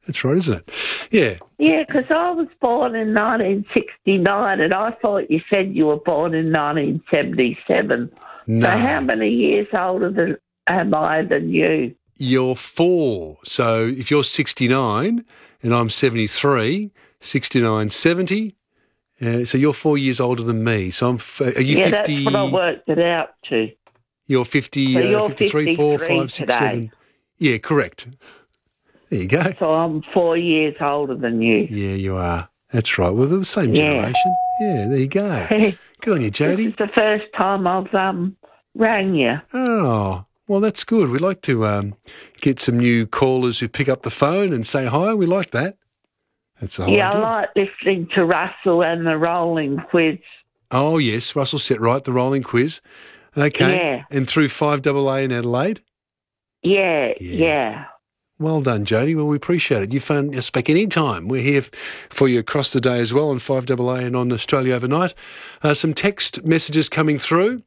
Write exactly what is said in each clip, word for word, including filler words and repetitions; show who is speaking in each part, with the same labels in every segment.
Speaker 1: That's right, isn't it? Yeah.
Speaker 2: Yeah, because I was born in nineteen sixty-nine and I thought you said you were born in nineteen seventy-seven.
Speaker 1: No.
Speaker 2: So how many years older than, am I than you?
Speaker 1: You're four. So if you're sixty-nine and I'm seventy-three, sixty-nine, seventy, uh, so you're four years older than me. So I'm. F- are you
Speaker 2: yeah,
Speaker 1: fifty?
Speaker 2: That's what I worked it out to.
Speaker 1: You're fifty.
Speaker 2: So
Speaker 1: uh,
Speaker 2: you're
Speaker 1: fifty-three, four,
Speaker 2: fifty-three
Speaker 1: five, six,
Speaker 2: today.
Speaker 1: seven. Yeah, correct. There you go.
Speaker 2: So I'm four years older than you.
Speaker 1: Yeah, you are. That's right. Well, they're the same
Speaker 2: Yeah.
Speaker 1: generation. Yeah, there you go. Good on you, Jody.
Speaker 2: This is the first time I've um rang you.
Speaker 1: Oh, well, that's good. We like to um, get some new callers who pick up the phone and say hi. We like that. That's the whole
Speaker 2: Yeah,
Speaker 1: idea.
Speaker 2: I like listening to Russell and the rolling quiz.
Speaker 1: Oh, yes, Russell set right, the rolling quiz. Okay.
Speaker 2: Yeah.
Speaker 1: And through five A A in Adelaide?
Speaker 2: Yeah,
Speaker 1: Yeah.
Speaker 2: yeah.
Speaker 1: Well done, Jody. Well, we appreciate it. You phone us back any time. We're here for you across the day as well on five A A and on Australia Overnight. Uh, some text messages coming through.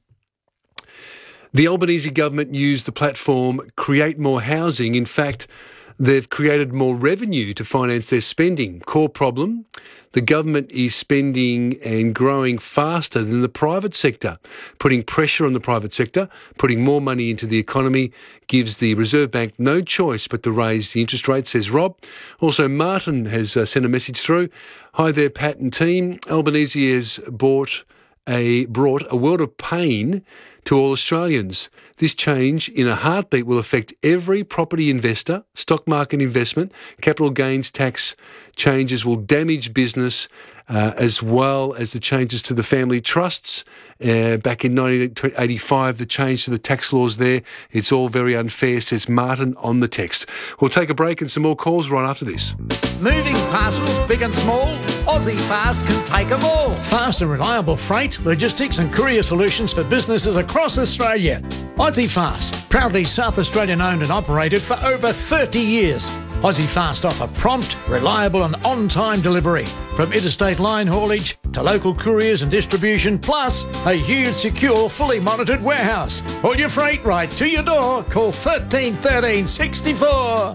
Speaker 1: The Albanese government used the platform Create More Housing. In fact, they've created more revenue to finance their spending. Core problem, the government is spending and growing faster than the private sector, putting pressure on the private sector, putting more money into the economy, gives the Reserve Bank no choice but to raise the interest rate, says Rob. Also, Martin has uh, sent a message through. Hi there, Pat and team. Albanese has bought a, brought a world of pain to all Australians. This change in a heartbeat will affect every property investor, stock market investment, capital gains tax changes will damage business, uh, as well as the changes to the family trusts. Uh, back in nineteen eighty-five, the change to the tax laws there, it's all very unfair, says Martin on the text. We'll take a break and some more calls right after this.
Speaker 3: Moving parcels big and small, Aussie Fast can take them all. Fast and reliable freight, logistics and courier solutions for businesses across Australia. Aussie Fast, proudly South Australian owned and operated for over thirty years. Aussie Fast offer prompt, reliable and on-time delivery. From interstate line haulage to local couriers and distribution, plus a huge, secure, fully monitored warehouse. All your freight right to your door. Call thirteen thirteen sixty-four.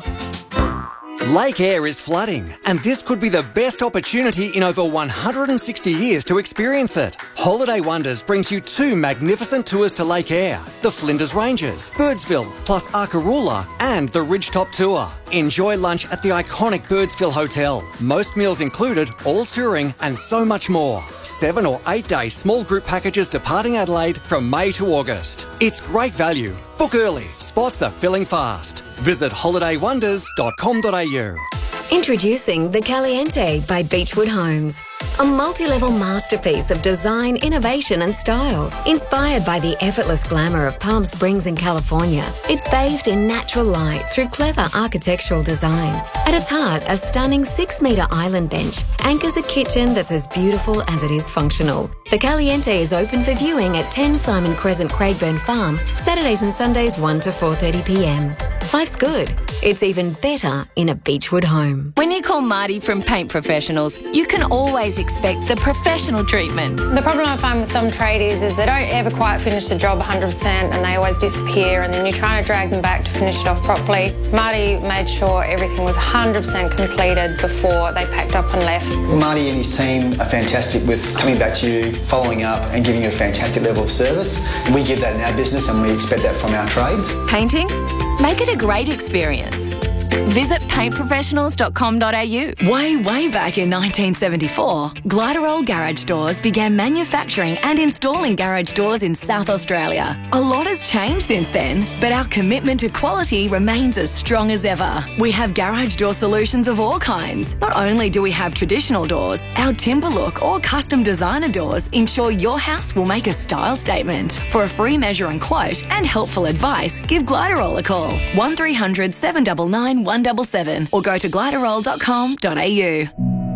Speaker 4: Lake Eyre is flooding, and this could be the best opportunity in over one hundred sixty years to experience it. Holiday Wonders brings you two magnificent tours to Lake Eyre, the Flinders Ranges, Birdsville, plus Arkaroola, and the Ridgetop Tour. Enjoy lunch at the iconic Birdsville Hotel. Most meals included, all touring, and so much more. Seven or eight day small group packages departing Adelaide from May to August. It's great value. Book early. Spots are filling fast. Visit holiday wonders dot com dot a u.
Speaker 5: Introducing the Caliente by Beechwood Homes. A multi-level masterpiece of design, innovation and style. Inspired by the effortless glamour of Palm Springs in California, it's bathed in natural light through clever architectural design. At its heart, a stunning six-metre island bench anchors a kitchen that's as beautiful as it is functional. The Caliente is open for viewing at ten Simon Crescent, Craigburn Farm, Saturdays and Sundays one to four thirty p m. Life's good. It's even better in a Beechwood home.
Speaker 6: When you call Marty from Paint Professionals, you can always expect the professional treatment.
Speaker 7: The problem I find with some tradies is they don't ever quite finish the job one hundred percent and they always disappear, and then you're trying to drag them back to finish it off properly. Marty made sure everything was one hundred percent completed before they packed up and left.
Speaker 8: Marty and his team are fantastic with coming back to you, following up and giving you a fantastic level of service. We give that in our business and we expect that from our trades.
Speaker 6: Painting? Make it a great experience. Visit paint professionals dot com dot a u.
Speaker 9: Way, way back in nineteen seventy-four, Gliderol Garage Doors began manufacturing and installing garage doors in South Australia. A lot has changed since then, but our commitment to quality remains as strong as ever. We have garage door solutions of all kinds. Not only do we have traditional doors, our timber look or custom designer doors ensure your house will make a style statement. For a free measure and quote and helpful advice, give Gliderol a call. one three hundred seven nine nine one seven seven or go to gliderol dot com dot a u.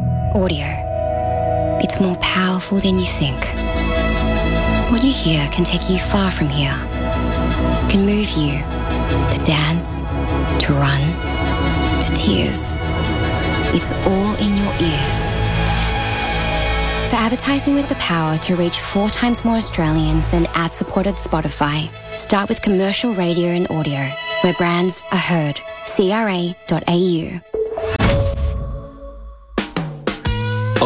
Speaker 10: Audio. It's more powerful than you think. What you hear can take you far from here. It can move you to dance, to run, to tears. It's all in your ears. For advertising with the power to reach four times more Australians than ad-supported Spotify, start with commercial radio and audio, where brands are heard. C R A dot A U.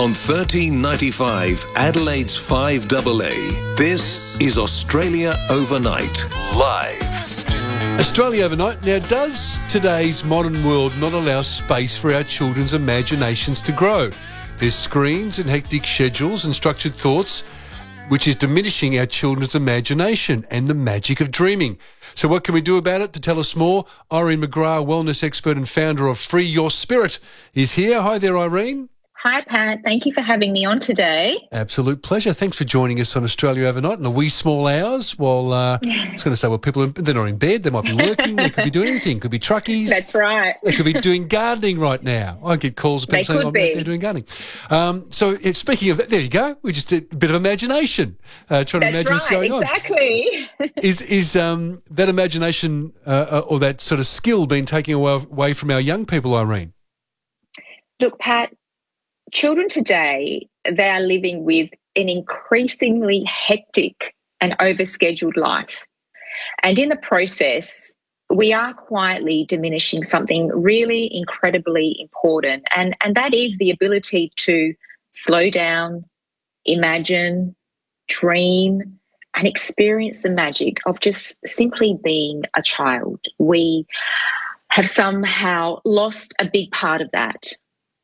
Speaker 11: On thirteen ninety-five, Adelaide's five A A. This is Australia Overnight, live.
Speaker 1: Australia Overnight. Now, does today's modern world not allow space for our children's imaginations to grow? There's screens and hectic schedules and structured thoughts, which is diminishing our children's imagination and the magic of dreaming. So what can we do about it? To tell us more, Irene McGrath, wellness expert and founder of Free Your Spirit, is here. Hi there, Irene.
Speaker 12: Hi, Pat. Thank you for having me on today.
Speaker 1: Absolute pleasure. Thanks for joining us on Australia Overnight in the wee small hours. While uh, I was going to say, well, people, are, they're not in bed. They might be working. They could be doing anything. Could be truckies.
Speaker 12: That's right.
Speaker 1: They could be doing gardening right now. I get calls of people
Speaker 12: They
Speaker 1: saying,
Speaker 12: could
Speaker 1: oh,
Speaker 12: be.
Speaker 1: they're doing gardening. Um, so it, speaking of that, there you go. We just did a bit of imagination, uh, trying
Speaker 12: That's
Speaker 1: to imagine
Speaker 12: right,
Speaker 1: what's going
Speaker 12: exactly.
Speaker 1: on. Is is um, that imagination uh, or that sort of skill being taken away, away from our young people, Irene?
Speaker 12: Look, Pat, children today, they are living with an increasingly hectic and overscheduled life. And in the process, we are quietly diminishing something really incredibly important. And, and that is the ability to slow down, imagine, dream, and experience the magic of just simply being a child. We have somehow lost a big part of that.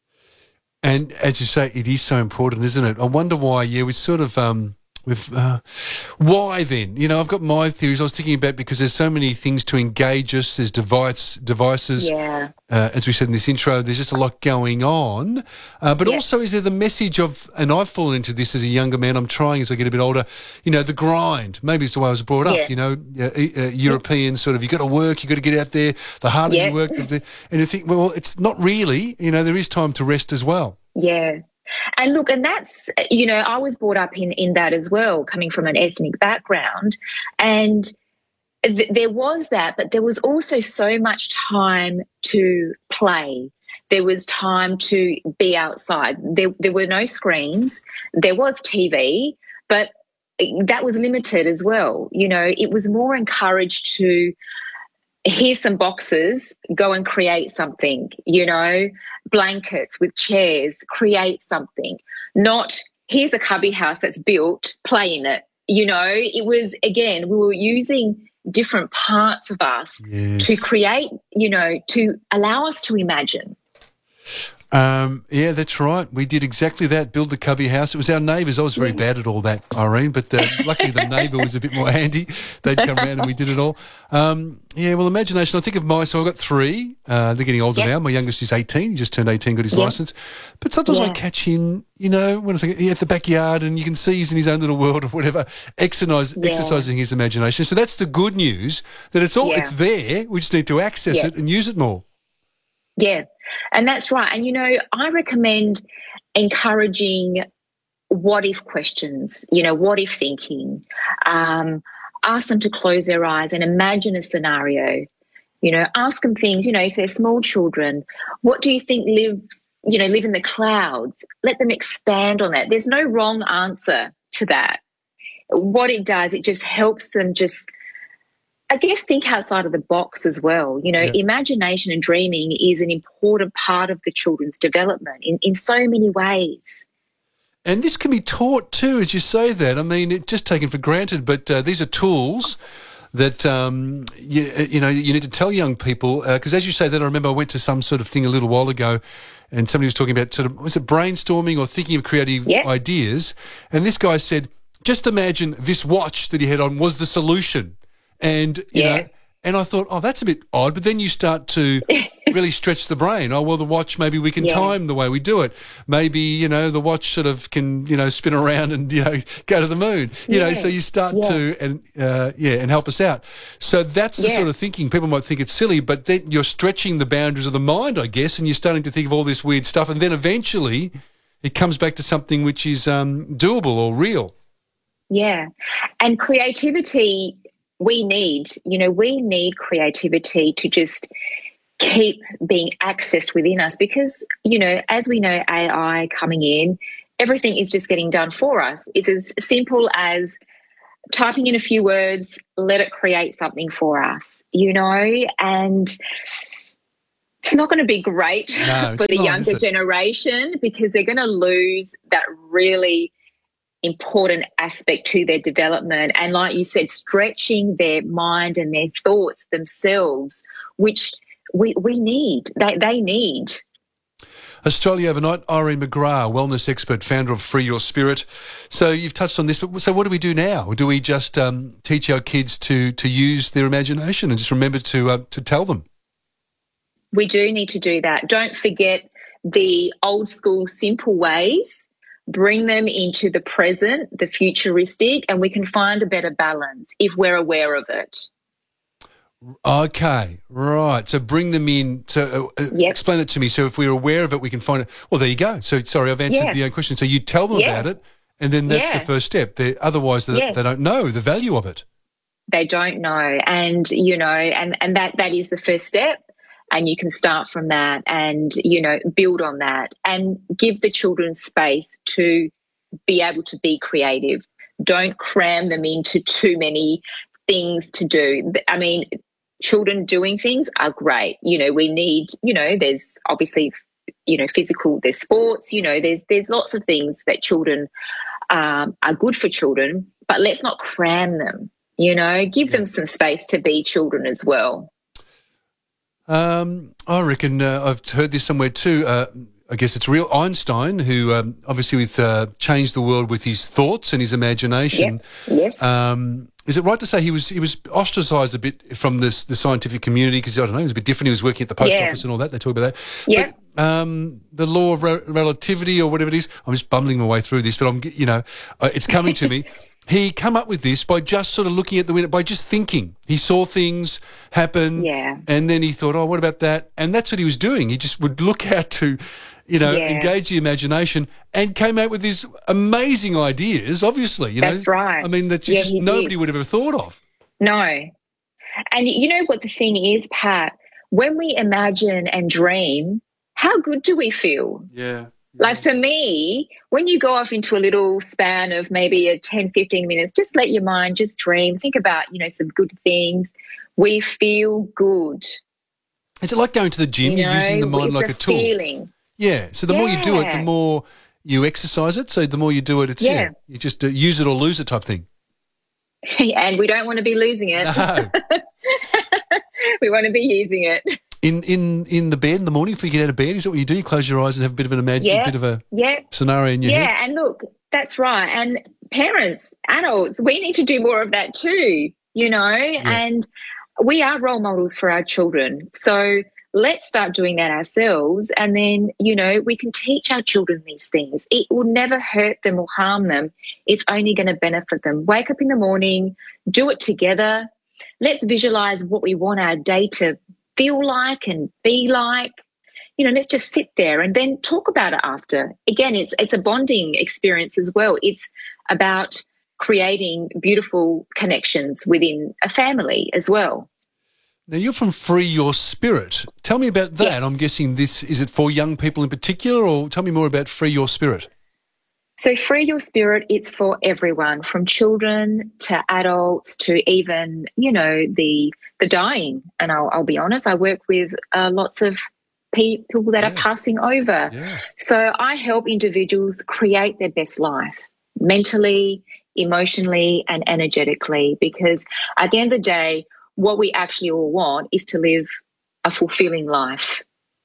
Speaker 1: And as you say, it is so important, isn't it? I wonder why, yeah, we sort of, um, we've, uh, why then? You know, I've got my theories I was thinking about because there's so many things to engage us. There's device, devices.
Speaker 12: Yeah.
Speaker 1: Uh, as we said in this intro, there's just a lot going on. Uh, but
Speaker 12: Yeah.
Speaker 1: also, is there the message of, and I've fallen into this as a younger man, I'm trying as I get a bit older, you know, the grind. Maybe it's the way I was brought up,
Speaker 12: Yeah.
Speaker 1: you know, uh, uh, European sort of, you've got to work, you've got to get out there, the harder
Speaker 12: Yeah.
Speaker 1: you work, the, and you think, well, it's not really, you know, there is time to rest as well.
Speaker 12: Yeah. And look, and that's, you know, I was brought up in, in that as well, coming from an ethnic background. And th- there was that, but there was also so much time to play. There was time to be outside. There, there were no screens. There was T V, but that was limited as well. You know, it was more encouraged to, here's some boxes, go and create something, you know, blankets with chairs, create something. Not, here's a cubby house that's built, play in it. You know, it was, again, we were using different parts of us
Speaker 1: Yes.
Speaker 12: to create, you know, to allow us to imagine.
Speaker 1: Um, yeah, that's right. We did exactly that, build the cubby house. It was our neighbours. I was very bad at all that, Irene, but uh, luckily the neighbour was a bit more handy. They'd come around and we did it all. Um, yeah, well, imagination, I think of my, so I've got three. Uh, they're getting older
Speaker 12: Yep.
Speaker 1: now. My youngest is eighteen. He just turned eighteen, got his
Speaker 12: Yep.
Speaker 1: licence. But sometimes I
Speaker 12: Yeah.
Speaker 1: catch him, you know, when it's like at the backyard and you can see he's in his own little world or whatever, exercise,
Speaker 12: Yeah.
Speaker 1: exercising his imagination. So that's the good news, that it's all,
Speaker 12: Yeah.
Speaker 1: it's there. We just need to access
Speaker 12: Yeah.
Speaker 1: it and use it more.
Speaker 12: Yeah, and that's right. And, you know, I recommend encouraging what if questions, you know, what if thinking. Um, ask them to close their eyes and imagine a scenario. You know, ask them things, you know, if they're small children, what do you think lives, you know, live in the clouds? Let them expand on that. There's no wrong answer to that. What it does, it just helps them just, I guess, think outside of the box as well. You know,
Speaker 1: Yeah.
Speaker 12: imagination and dreaming is an important part of the children's development in, in so many ways.
Speaker 1: And this can be taught too, as you say that. I mean, it's just taken for granted, but uh, these are tools that, um, you, you know, you need to tell young people, because as you say that, I remember I went to some sort of thing a little while ago and somebody was talking about sort of, was it brainstorming or thinking of creative
Speaker 12: Yeah.
Speaker 1: ideas? And this guy said, just imagine this watch that he had on was the solution. And, you
Speaker 12: Yeah.
Speaker 1: know, and I thought, oh, that's a bit odd. But then you start to really stretch the brain. Oh, well, the watch, maybe we can
Speaker 12: Yeah.
Speaker 1: time the way we do it. Maybe, you know, the watch sort of can, you know, spin around and, you know, go to the moon. You know,
Speaker 12: Yeah.
Speaker 1: so you start
Speaker 12: Yeah.
Speaker 1: to, and uh, yeah, and help us out. So that's the
Speaker 12: Yeah.
Speaker 1: sort of thinking. People might think it's silly, but then you're stretching the boundaries of the mind, I guess, and you're starting to think of all this weird stuff. And then eventually it comes back to something which is um, doable or real.
Speaker 12: Yeah. And creativity, we need, you know, we need creativity to just keep being accessed within us because, you know, as we know, A I coming in, everything is just getting done for us. It's as simple as typing in a few words, let it create something for us, you know, and It's not going to be great
Speaker 1: No,
Speaker 12: for
Speaker 1: it's
Speaker 12: the
Speaker 1: not,
Speaker 12: younger
Speaker 1: is it?
Speaker 12: generation because they're going to lose that really important aspect to their development. And like you said, stretching their mind and their thoughts themselves, which we, we need, they, they need.
Speaker 1: Australia Overnight, Irene McGrath, wellness expert, founder of Free Your Spirit. So you've touched on this, but so what do we do now? Do we just um, teach our kids to to use their imagination and just remember to uh, to tell them?
Speaker 12: We do need to do that. Don't forget the old school simple ways. Bring them into the present, the futuristic, and we can find a better balance if we're aware of it.
Speaker 1: Okay, right. So bring them in. So uh,
Speaker 12: Yep.
Speaker 1: explain it to me. So if we're aware of it, we can find it. Well, there you go. So sorry, I've answered
Speaker 12: Yeah.
Speaker 1: the own question. So you tell them
Speaker 12: Yeah.
Speaker 1: about it, and then that's
Speaker 12: Yeah.
Speaker 1: the first step. They, otherwise, they,
Speaker 12: Yeah.
Speaker 1: they don't know the value of it.
Speaker 12: They don't know, and you know, and and that that is the first step. And you can start from that, and you know, build on that, and give the children space to be able to be creative. Don't cram them into too many things to do. I mean, children doing things are great. You know, we need, you know, there's obviously, you know, physical, there's sports, you know, there's there's lots of things that children um, are good for children, but let's not cram them, you know, give them some space to be children as well.
Speaker 1: Um, I reckon uh, I've heard this somewhere too. Uh, I guess it's real. Einstein, who um, obviously with uh, changed the world with his thoughts and his imagination.
Speaker 12: Yep. Yes.
Speaker 1: Um, is it right to say he was he was ostracised a bit from this the scientific community because I don't know he was a bit different. He was working at the post
Speaker 12: Yeah.
Speaker 1: office and all that. They talk about that.
Speaker 12: Yeah.
Speaker 1: But, um, the law of re- relativity or whatever it is. I'm just bumbling my way through this, but I'm you know uh, it's coming to me. He come up with this by just sort of looking at the window, by just thinking. He saw things happen,
Speaker 12: Yeah.
Speaker 1: and then he thought, "Oh, what about that?" And that's what he was doing. He just would look out to, you know,
Speaker 12: Yeah.
Speaker 1: engage the imagination, and came out with these amazing ideas. Obviously, you know,
Speaker 12: That's right.
Speaker 1: I mean, that you
Speaker 12: Yeah,
Speaker 1: just
Speaker 12: he
Speaker 1: nobody
Speaker 12: did.
Speaker 1: would have ever thought of.
Speaker 12: No. And you know what the thing is, Pat? When we imagine and dream, how good do we feel?
Speaker 1: Yeah.
Speaker 12: Like for me, when you go off into a little span of maybe a ten, fifteen minutes, just let your mind just dream. Think about, you know, some good things. We feel good.
Speaker 1: Is it like going to the gym?
Speaker 12: You
Speaker 1: You're using the
Speaker 12: know,
Speaker 1: mind
Speaker 12: it's
Speaker 1: like
Speaker 12: a
Speaker 1: a tool.
Speaker 12: feeling.
Speaker 1: Yeah. So the more you do it, the
Speaker 12: Yeah.
Speaker 1: more you exercise it. So the more you do it, it's yeah.
Speaker 12: Yeah.
Speaker 1: you just uh, use it or lose it type thing.
Speaker 12: And we don't want to be losing it.
Speaker 1: No.
Speaker 12: We want to be using it.
Speaker 1: In in in the bed in the morning, before you get out of bed, is that what you do? You close your eyes and have a bit of an imagine,
Speaker 12: Yeah.
Speaker 1: a bit of a
Speaker 12: Yeah.
Speaker 1: scenario in your
Speaker 12: Yeah,
Speaker 1: head.
Speaker 12: and look, that's right. And parents, adults, we need to do more of that too, you know, and we are role models for our children. So let's start doing that ourselves. And then, you know, we can teach our children these things. It will never hurt them or harm them. It's only going to benefit them. Wake up in the morning, do it together. Let's visualize what we want our day to feel like and be like. You know, let's just sit there and then talk about it after. Again, it's it's a bonding experience as well. It's about creating beautiful connections within a family as well.
Speaker 1: Now, you're from Free Your Spirit. Tell me about that.
Speaker 12: Yes.
Speaker 1: I'm guessing this, is it for young people in particular, or tell me more about Free Your Spirit?
Speaker 12: So Free Your Spirit, it's for everyone, from children to adults to even, you know, the the dying. And I'll, I'll be honest, I work with uh, lots of people that
Speaker 1: Yeah.
Speaker 12: are passing over.
Speaker 1: Yeah.
Speaker 12: So I help individuals create their best life mentally, emotionally, and energetically, because at the end of the day, what we actually all want is to live a fulfilling life.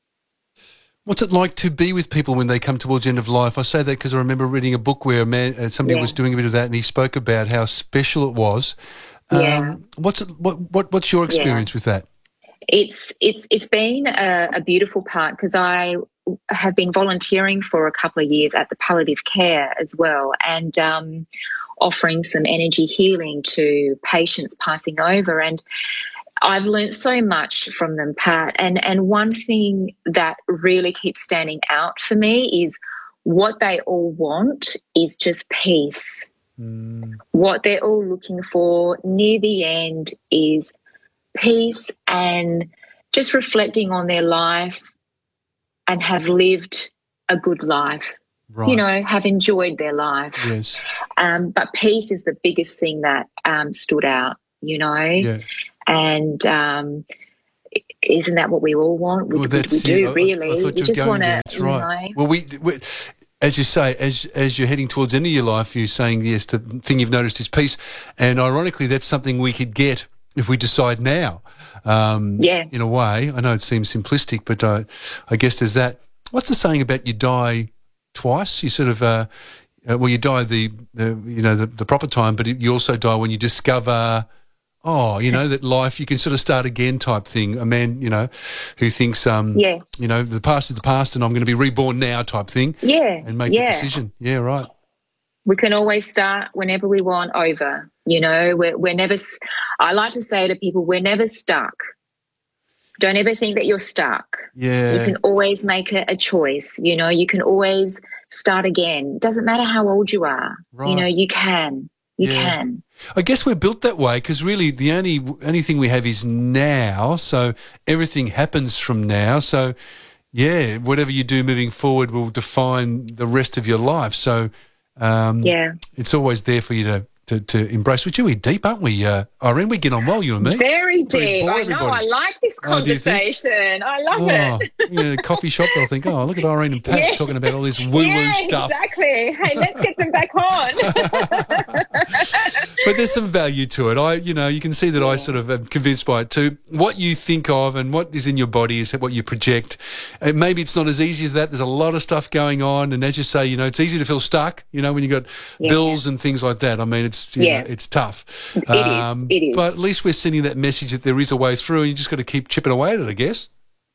Speaker 1: What's it like to be with people when they come towards the end of life? I say that because I remember reading a book where a man, uh, somebody
Speaker 12: Yeah.
Speaker 1: was doing a bit of that, and he spoke about how special it was. Um,
Speaker 12: Yeah.
Speaker 1: What's it? What, what What's your experience with that?
Speaker 12: It's it's it's been a, a beautiful part, because I have been volunteering for a couple of years at the palliative care as well, and um, offering some energy healing to patients passing over. And I've learned so much from them, Pat. And and one thing that really keeps standing out for me is what they all want is just peace.
Speaker 1: Mm.
Speaker 12: What they're all looking for near the end is peace, and just reflecting on their life and have lived a good life,
Speaker 1: Right.
Speaker 12: you know, have enjoyed their life.
Speaker 1: Yes.
Speaker 12: Um, but peace is the biggest thing that um, stood out, you know,
Speaker 1: Yeah.
Speaker 12: and um, isn't that what we all want? We,
Speaker 1: Well,
Speaker 12: we, we
Speaker 1: that's
Speaker 12: do,
Speaker 1: it. I-
Speaker 12: really.
Speaker 1: I, thought
Speaker 12: we
Speaker 1: you were
Speaker 12: just
Speaker 1: going
Speaker 12: want to,
Speaker 1: there. That's
Speaker 12: you
Speaker 1: right.
Speaker 12: know.
Speaker 1: Well, we, we, as you say, as as you're heading towards the end of your life, you're saying, yes, the thing you've noticed is peace. And ironically, that's something we could get if we decide now. Um,
Speaker 12: yeah.
Speaker 1: In a way. I know it seems simplistic, but uh, I guess there's that. What's the saying about you die twice? You sort of, uh, uh, well, you die the, the you know, the, the proper time, but you also die when you discover... Oh, you know, that life, you can sort of start again type thing. A man, you know, who thinks, um,
Speaker 12: yeah.
Speaker 1: you know, the past is the past and I'm going to be reborn now type thing.
Speaker 12: Yeah.
Speaker 1: And make
Speaker 12: yeah.
Speaker 1: the decision. Yeah, right.
Speaker 12: We can always start whenever we want over, you know. We're, we're never, I like to say to people, we're never stuck. Don't ever think that you're stuck.
Speaker 1: Yeah.
Speaker 12: You can always make a, a choice, you know. You can always start again. Doesn't matter how old you are.
Speaker 1: Right.
Speaker 12: You know, you can. You
Speaker 1: Yeah.
Speaker 12: can.
Speaker 1: I guess we're built that way because really the only only thing we have is now, so everything happens from now. So, yeah, whatever you do moving forward will define the rest of your life. So, um,
Speaker 12: yeah,
Speaker 1: it's always there for you to, to, to embrace. Which are we deep, aren't we, uh, Irene? We get on well, you and me.
Speaker 12: Very
Speaker 1: Pretty
Speaker 12: deep.
Speaker 1: bore
Speaker 12: I know.
Speaker 1: everybody.
Speaker 12: I like this
Speaker 1: Oh, do you think?
Speaker 12: conversation. I love
Speaker 1: Oh,
Speaker 12: it.
Speaker 1: you know, a coffee shop, they'll think, oh, look at Irene and Pat
Speaker 12: Yeah.
Speaker 1: talking about all this woo-woo
Speaker 12: yeah,
Speaker 1: stuff.
Speaker 12: exactly. Hey, let's get them back on.
Speaker 1: But there's some value to it. I, you know, you can see that I sort of am convinced by it too. What you think of and what is in your body is what you project. And maybe it's not as easy as that. There's a lot of stuff going on, and as you say, you know, it's easy to feel stuck. You know, when you got
Speaker 12: Yeah.
Speaker 1: bills and things like that. I mean, it's you
Speaker 12: Yeah.
Speaker 1: know, it's tough.
Speaker 12: It is, it is.
Speaker 1: But at least we're sending that message that there is a way through, and you just got to keep chipping away at it, I guess.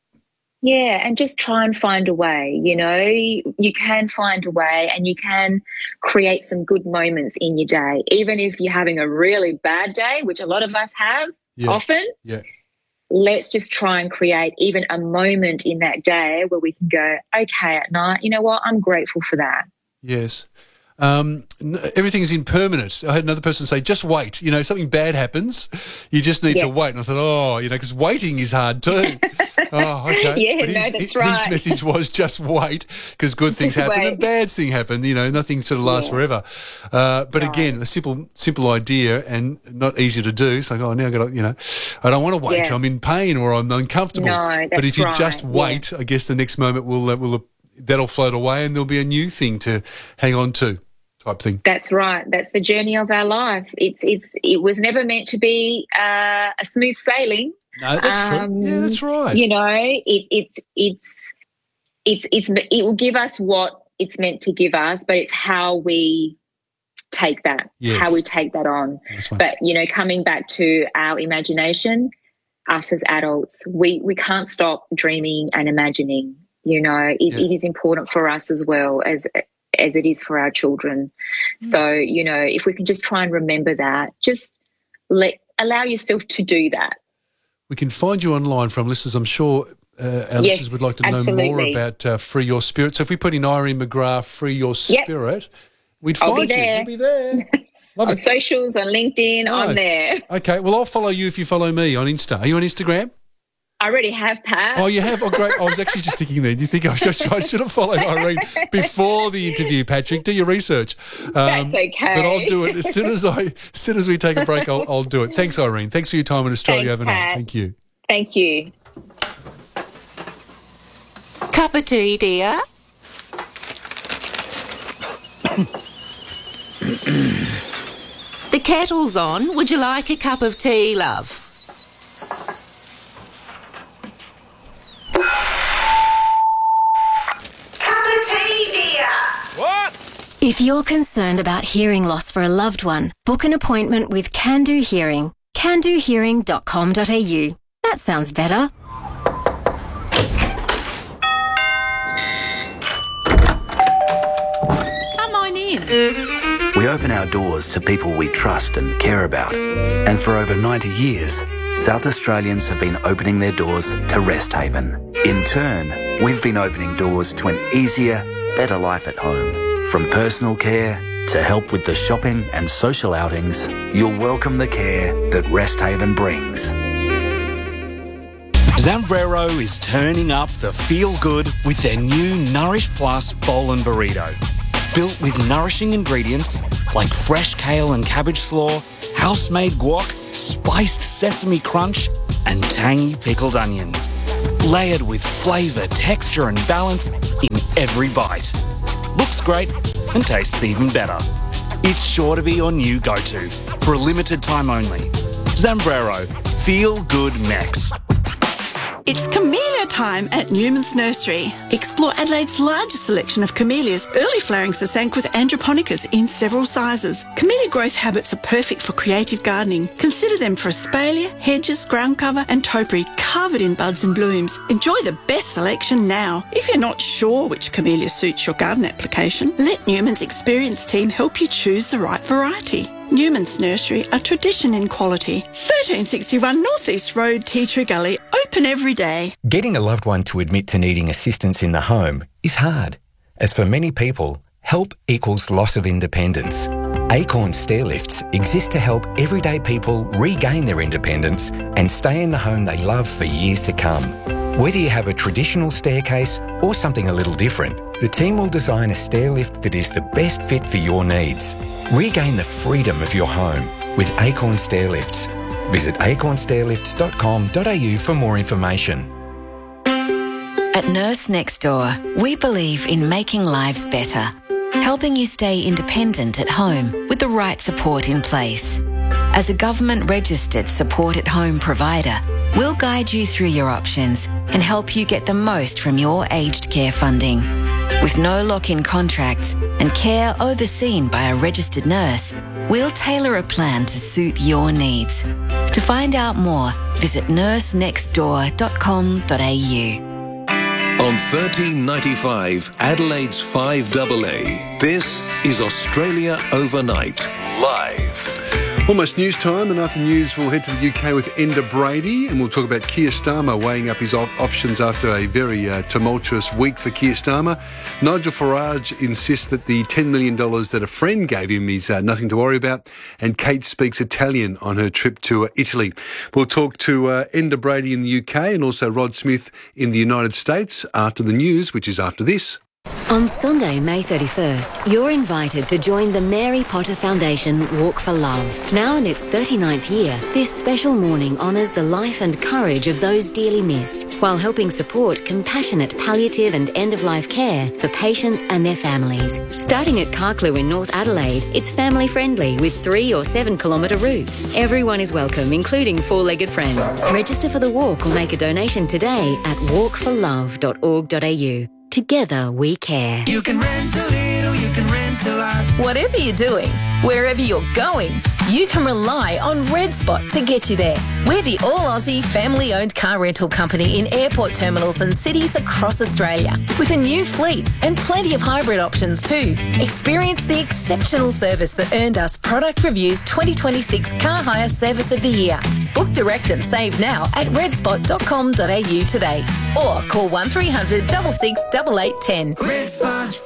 Speaker 12: Yeah, and just try and find a way, you know. You can find a way and you can create some good moments in your day. Even if you're having a really bad day, which a lot of us have
Speaker 1: Yeah.
Speaker 12: often,
Speaker 1: Yeah.
Speaker 12: let's just try and create even a moment in that day where we can go, okay, at night, you know what, I'm grateful for that.
Speaker 1: Yes. Um, n- everything's impermanent. I had another person say, just wait. You know, something bad happens, you just need
Speaker 12: Yeah.
Speaker 1: to wait. And I thought, oh, you know, because waiting is hard too. Oh, okay.
Speaker 12: Yeah,
Speaker 1: But
Speaker 12: no,
Speaker 1: his,
Speaker 12: that's
Speaker 1: his,
Speaker 12: right.
Speaker 1: His message was just wait, because good things
Speaker 12: Just
Speaker 1: happen
Speaker 12: wait.
Speaker 1: and bad things happen. You know, nothing sort of lasts
Speaker 12: Yeah.
Speaker 1: forever. Uh, but
Speaker 12: Right.
Speaker 1: again, a simple, simple idea and not easy to do. It's like, oh, now I got to, you know, I don't want to wait.
Speaker 12: Yeah.
Speaker 1: I'm in pain or I'm uncomfortable.
Speaker 12: No,
Speaker 1: but
Speaker 12: that's
Speaker 1: if you
Speaker 12: right.
Speaker 1: just
Speaker 12: Yeah.
Speaker 1: wait, I guess the next moment will uh, will that'll float away and there'll be a new thing to hang on to. Type thing.
Speaker 12: That's right. That's the journey of our life. It's it's it was never meant to be uh, a smooth sailing.
Speaker 1: No, that's
Speaker 12: Um,
Speaker 1: true. Yeah, that's right.
Speaker 12: You know, it, it's it's it's it's it will give us what it's meant to give us, but it's how we take that,
Speaker 1: Yes.
Speaker 12: how we take that on.
Speaker 1: That's right.
Speaker 12: But you know, coming back to our imagination, us as adults, we we can't stop dreaming and imagining. You know, it,
Speaker 1: Yeah.
Speaker 12: it is important for us as well as as it is for our children. So you know, if we can just try and remember that, just let allow yourself to do that.
Speaker 1: We can find you online from listeners. I'm sure uh, our
Speaker 12: Yes,
Speaker 1: listeners would like to know more
Speaker 12: absolutely.
Speaker 1: about uh, Free Your Spirit. So if we put in Irene McGrath, Free Your
Speaker 12: Yep.
Speaker 1: Spirit, we'd
Speaker 12: I'll be
Speaker 1: find you.
Speaker 12: there.
Speaker 1: You'll be there. Love
Speaker 12: On
Speaker 1: it.
Speaker 12: socials, on LinkedIn,
Speaker 1: Nice.
Speaker 12: I'm there.
Speaker 1: Okay, well, I'll follow you if you follow me on Insta. Are you on Instagram?
Speaker 12: I already have, Pat.
Speaker 1: Oh, you have? Oh, great. I was actually just thinking then. You think I should, I should have followed Irene before the interview, Patrick? Do your research. Um,
Speaker 12: That's okay.
Speaker 1: But I'll do it as soon as I, as soon as we take a break. I'll, I'll do it. Thanks, Irene. Thanks for your time in Australia
Speaker 12: Thanks,
Speaker 1: overnight.
Speaker 12: Pat.
Speaker 1: Thank you.
Speaker 12: Thank you.
Speaker 13: Cup of tea, dear? The kettle's on. Would you like a cup of tea, love? Cup of tea, dear.
Speaker 11: What?
Speaker 5: If you're concerned about hearing loss for a loved one, book an appointment with Can Do Hearing. can do hearing dot com dot a u. That sounds better.
Speaker 13: Come on in.
Speaker 14: We open our doors to people we trust and care about. And for over ninety years, South Australians have been opening their doors to Rest Haven. In turn, we've been opening doors to an easier, better life at home. From personal care to help with the shopping and social outings, you'll welcome the care that Rest Haven brings.
Speaker 15: Zambrero is turning up the feel-good with their new Nourish Plus Bowl and Burrito. Built with nourishing ingredients like fresh kale and cabbage slaw, house-made guac, spiced sesame crunch, and tangy pickled onions, layered with flavour, texture and balance in every bite. Looks great and tastes even better. It's sure to be your new go-to for a limited time only. Zambrero, Feel Good Mex.
Speaker 16: It's camellia time at Newman's Nursery. Explore Adelaide's largest selection of camellias, early flowering Sasanquas androponicus in several sizes. Camellia growth habits are perfect for creative gardening. Consider them for espalier, hedges, ground cover and topiary covered in buds and blooms. Enjoy the best selection now. If you're not sure which camellia suits your garden application, let Newman's experienced team help you choose the right variety. Newman's Nursery, a tradition in quality. thirteen sixty-one North East Road, Tea Tree Gully, open every day.
Speaker 17: Getting a loved one to admit to needing assistance in the home is hard, as for many people, help equals loss of independence. Acorn Stairlifts exist to help everyday people regain their independence and stay in the home they love for years to come. Whether you have a traditional staircase or something a little different, the team will design a stairlift that is the best fit for your needs. Regain the freedom of your home with Acorn Stairlifts. Visit acorn stairlifts dot com dot a u for more information.
Speaker 18: At Nurse Next Door, we believe in making lives better, helping you stay independent at home with the right support in place. As a government-registered support-at-home provider, we'll guide you through your options and help you get the most from your aged care funding. With no lock-in contracts and care overseen by a registered nurse, we'll tailor a plan to suit your needs. To find out more, visit nurse next door dot com dot a u.
Speaker 11: On thirteen ninety-five, Adelaide's five A A, this is Australia Overnight, live.
Speaker 1: Almost news time, and after news we'll head to the U K with Enda Brady, and we'll talk about Keir Starmer weighing up his op- options after a very uh, tumultuous week for Keir Starmer. Nigel Farage insists that the ten million dollars that a friend gave him is uh, nothing to worry about, and Kate speaks Italian on her trip to uh, Italy. We'll talk to uh, Enda Brady in the U K and also Rod Smith in the United States after the news, which is after this.
Speaker 5: On Sunday, May thirty-first, you're invited to join the Mary Potter Foundation Walk for Love. Now in its thirty-ninth year, this special morning honours the life and courage of those dearly missed, while helping support compassionate palliative and end-of-life care for patients and their families. Starting at Carclew in North Adelaide, it's family-friendly with three or seven kilometre routes. Everyone is welcome, including four-legged friends. Register for the walk or make a donation today at walk for love dot org dot a u. Together we care.
Speaker 19: You can rent a little, you can rent a lot.
Speaker 20: Whatever you're doing, wherever you're going, you can rely on Red Spot to get you there. We're the all-Aussie family-owned car rental company in airport terminals and cities across Australia, with a new fleet and plenty of hybrid options too. Experience the exceptional service that earned us Product Review's twenty twenty-six Car Hire Service of the Year. Book direct and save now at red spot dot com dot a u today, or call one three hundred, six six, eight eight one zero.
Speaker 19: Red Spot.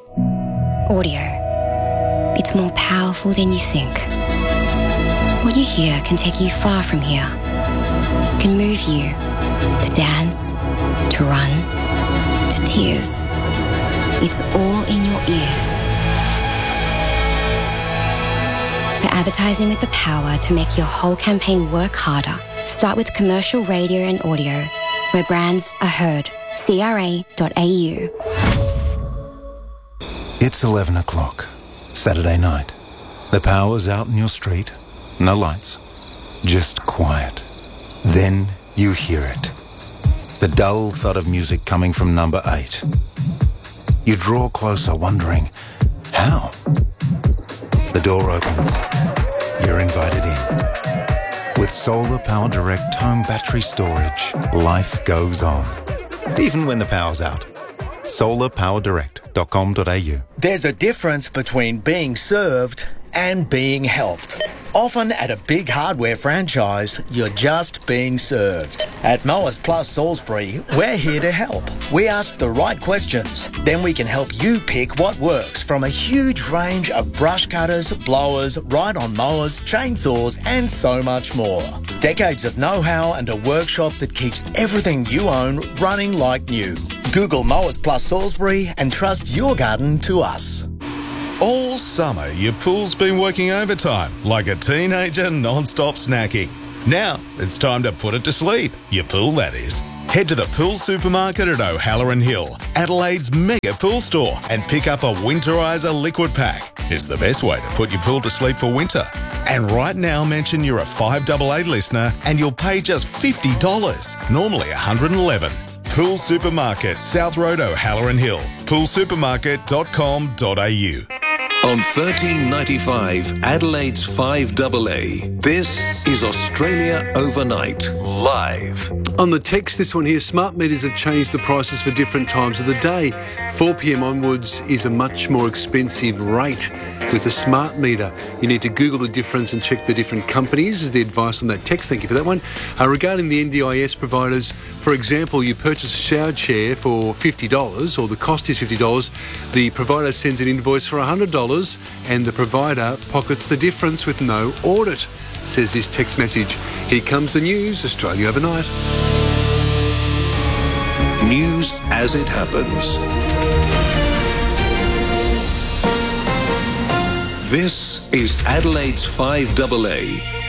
Speaker 10: Audio. It's more powerful than you think. What you hear can take you far from here. It can move you to dance, to run, to tears. It's all in your ears. For advertising with the power to make your whole campaign work harder, start with commercial radio and audio, where brands are heard. C R A dot a u.
Speaker 21: It's eleven o'clock, Saturday night. The power's out in your street. No lights. Just quiet. Then you hear it. The dull thud of music coming from number eight. You draw closer, wondering, how? The door opens. You're invited in. With Solar Power Direct home battery storage, life goes on. Even when the power's out. solar power direct dot com dot a u.
Speaker 22: There's a difference between being served and being helped. Often at a big hardware franchise, you're just being served. At Mowers Plus Salisbury, we're here to help. We ask the right questions, then we can help you pick what works from a huge range of brush cutters, blowers, ride-on mowers, chainsaws, and so much more. Decades of know-how and a workshop that keeps everything you own running like new. Google Mowers Plus Salisbury and trust your garden to us.
Speaker 23: All summer, your pool's been working overtime like a teenager non-stop snacking.
Speaker 2: Now it's time to put it to sleep. Your pool, that is. Head to the Pool Supermarket at O'Halloran Hill, Adelaide's mega pool store, and pick up a Winterizer liquid pack. It's the best way to put your pool to sleep for winter. And right now mention you're a five eight eight listener and you'll pay just fifty dollars, normally one hundred eleven dollars. Pool Supermarket, South Road, O'Halloran Hill, pool supermarket dot com dot a u.
Speaker 11: On thirteen ninety-five, Adelaide's five A A, this is Australia Overnight, live.
Speaker 1: On the text, this one here, smart meters have changed the prices for different times of the day. four p.m. onwards is a much more expensive rate with a smart meter. You need to Google the difference and check the different companies, is the advice on that text. Thank you for that one. Uh, regarding the N D I S providers, for example, you purchase a shower chair for fifty dollars, or the cost is fifty dollars. The provider sends an invoice for one hundred dollars and the provider pockets the difference with no audit, says this text message. Here comes the news, Australia Overnight.
Speaker 11: News as it happens. This is Adelaide's five A A.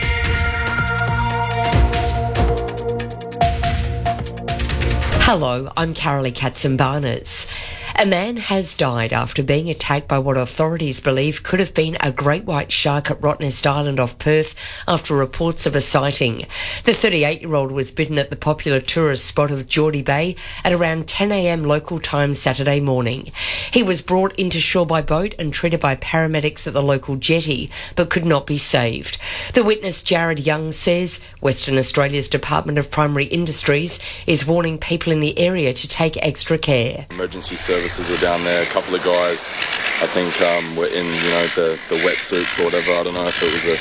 Speaker 3: Hello, I'm Carolee Katzenbarners. A man has died after being attacked by what authorities believe could have been a great white shark at Rottnest Island off Perth after reports of a sighting. The thirty-eight-year-old was bitten at the popular tourist spot of Geordie Bay at around ten a.m. local time Saturday morning. He was brought into shore by boat and treated by paramedics at the local jetty, but could not be saved. The witness, Jared Young, says Western Australia's Department of Primary Industries is warning people in the area to take extra care.
Speaker 23: Emergency services were down there. A couple of guys, I think, um, were in, you know, the, the wetsuits or whatever. I don't know if it was a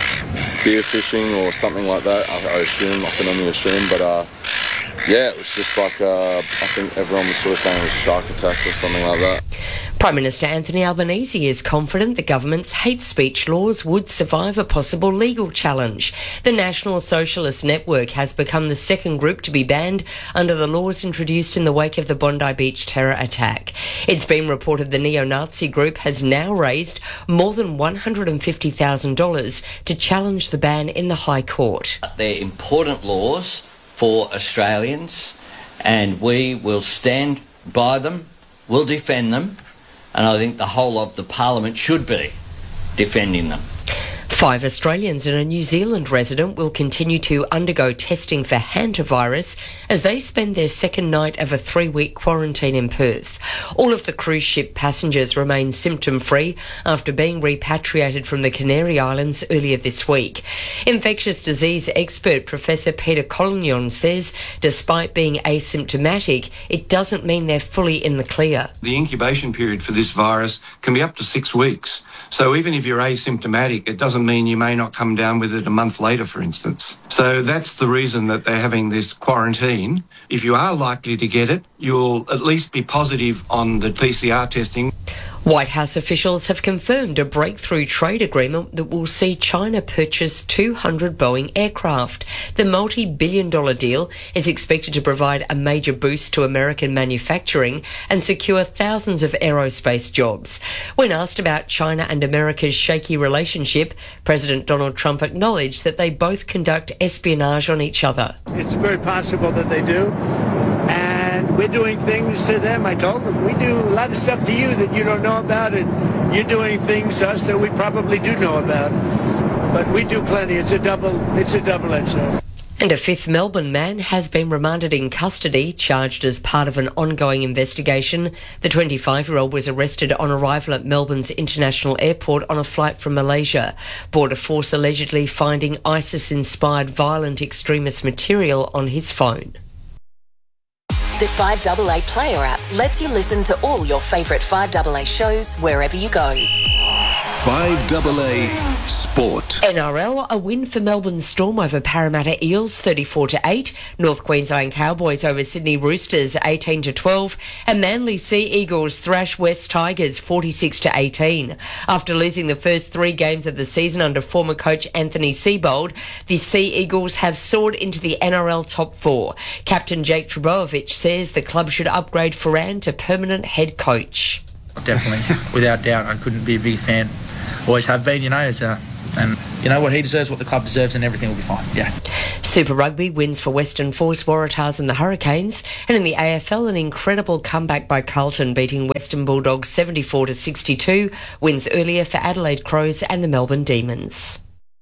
Speaker 23: spear fishing or something like that. I, I assume, I can only assume, but uh, yeah, it was just like, uh, I think everyone was sort of saying it was shark attack or something like that.
Speaker 3: Prime Minister Anthony Albanese is confident the government's hate speech laws would survive a possible legal challenge. The National Socialist Network has become the second group to be banned under the laws introduced in the wake of the Bondi Beach terror attack. It's been reported the neo-Nazi group has now raised more than one hundred fifty thousand dollars to challenge the ban in the High Court.
Speaker 24: They're important laws for Australians, and we will stand by them, we'll defend them, and I think the whole of the Parliament should be defending them.
Speaker 3: Five Australians and a New Zealand resident will continue to undergo testing for hantavirus as they spend their second night of a three-week quarantine in Perth. All of the cruise ship passengers remain symptom-free after being repatriated from the Canary Islands earlier this week. Infectious disease expert Professor Peter Collignon says despite being asymptomatic, it doesn't mean they're fully in the clear.
Speaker 25: The incubation period for this virus can be up to six weeks. So even if you're asymptomatic, it doesn't mean you may not come down with it a month later, for instance. So that's the reason that they're having this quarantine. If you are likely to get it, you'll at least be positive on the P C R testing.
Speaker 3: White House officials have confirmed a breakthrough trade agreement that will see China purchase two hundred Boeing aircraft. The multi-billion dollar deal is expected to provide a major boost to American manufacturing and secure thousands of aerospace jobs. When asked about China and America's shaky relationship, President Donald Trump acknowledged that they both conduct espionage on each other.
Speaker 26: It's very possible that they do. And we're doing things to them. I told them, we do a lot of stuff to you that you don't know about, and you're doing things to us that we probably do know about. But we do plenty. It's a double, it's a double-edged sword.
Speaker 3: And a fifth Melbourne man has been remanded in custody, charged as part of an ongoing investigation. The twenty-five-year-old was arrested on arrival at Melbourne's International Airport on a flight from Malaysia. Border Force allegedly finding ISIS-inspired violent extremist material on his phone.
Speaker 27: The five A A Player app lets you listen to all your favourite five A A shows wherever you go.
Speaker 11: five A A Sport.
Speaker 3: N R L, a win for Melbourne Storm over Parramatta Eels thirty-four to eight, North Queensland Cowboys over Sydney Roosters eighteen to twelve, and Manly Sea Eagles thrash West Tigers forty-six to eighteen. After losing the first three games of the season under former coach Anthony Seibold, the Sea Eagles have soared into the N R L top four. Captain Jake Trbojevic says the club should upgrade Ferran to permanent head coach.
Speaker 28: Definitely, without doubt, I couldn't be a big fan. Always have been, you know, as a, and
Speaker 4: you know, what he deserves, what the club deserves, and everything will be fine. Yeah.
Speaker 3: Super Rugby wins for Western Force, Waratahs and the Hurricanes. And in the A F L, an incredible comeback by Carlton, beating Western Bulldogs seventy-four to sixty-two. Wins earlier for Adelaide Crows and the Melbourne Demons.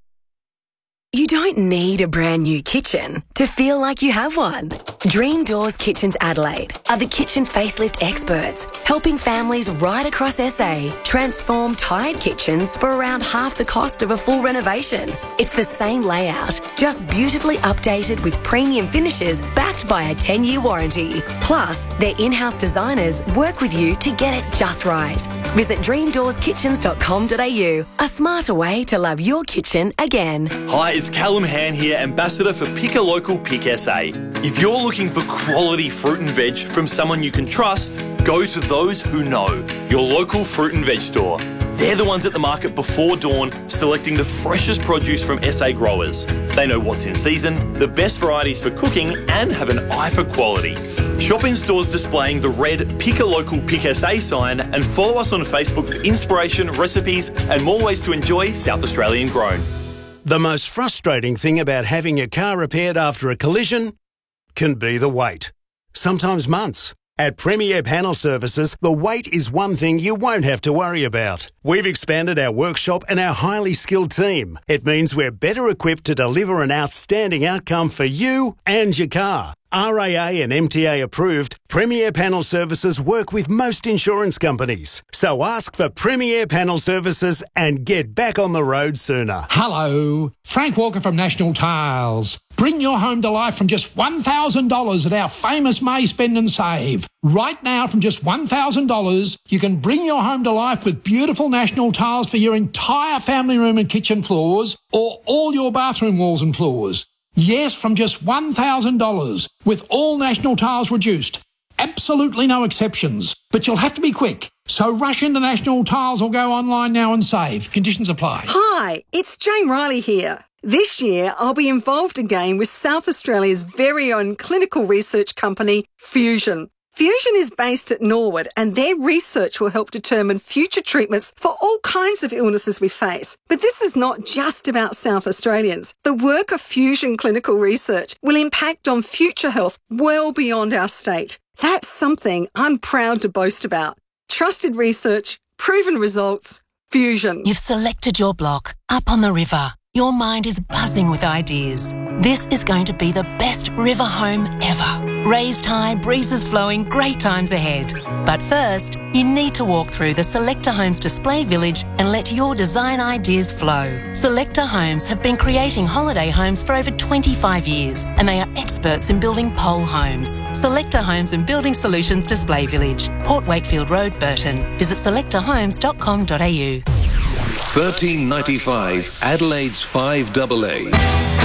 Speaker 6: You don't need a brand new kitchen to feel like you have one. Dream Doors Kitchens Adelaide are the kitchen facelift experts, helping families right across S A transform tired kitchens for around half the cost of a full renovation. It's the same layout, just beautifully updated with premium finishes backed by a ten-year warranty. Plus, their in-house designers work with you to get it just right. Visit dream doors kitchens dot com dot a u, a smarter way to love your kitchen again.
Speaker 7: Hi, it's Callum Han here, Ambassador for Pick a Local Pick S A. If you're looking for quality fruit and veg from someone you can trust, go to those who know, your local fruit and veg store. They're the ones at the market before dawn, selecting the freshest produce from S A growers. They know what's in season, the best varieties for cooking, and have an eye for quality. Shop in stores displaying the red Pick a Local Pick S A sign, and follow us on Facebook for inspiration, recipes, and more ways to enjoy South Australian grown.
Speaker 8: The most frustrating thing about having your car repaired after a collision can be the wait. Sometimes months. At Premier Panel Services, the wait is one thing you won't have to worry about. We've expanded our workshop and our highly skilled team. It means we're better equipped to deliver an outstanding outcome for you and your car. R A A and M T A approved, Premier Panel Services work with most insurance companies. So ask for Premier Panel Services and get back on the road sooner.
Speaker 9: Hello, Frank Walker from National Tiles. Bring your home to life from just one thousand dollars at our famous May Spend and Save. Right now, from just one thousand dollars, you can bring your home to life with beautiful National Tiles for your entire family room and kitchen floors, or all your bathroom walls and floors. Yes, from just one thousand dollars, with all National Tiles reduced. Absolutely no exceptions. But you'll have to be quick. So rush into National Tiles or go online now and save. Conditions apply.
Speaker 12: Hi, it's Jane Riley here. This year, I'll be involved again with South Australia's very own clinical research company, Fusion. Fusion is based at Norwood, and their research will help determine future treatments for all kinds of illnesses we face. But this is not just about South Australians. The work of Fusion Clinical Research will impact on future health well beyond our state. That's something I'm proud to boast about. Trusted research, proven results, Fusion.
Speaker 13: You've selected your block, up on the river. Your mind is buzzing with ideas. This is going to be the best river home ever. Raised high, breezes flowing, great times ahead. But first, you need to walk through the Selector Homes display village and let your design ideas flow. Selector Homes have been creating holiday homes for over twenty-five years, and they are experts in building pole homes. Selector Homes and Building Solutions Display Village, Port Wakefield Road, Burton. Visit selector homes dot com dot a u.
Speaker 11: thirteen ninety-five Adelaide's five double A.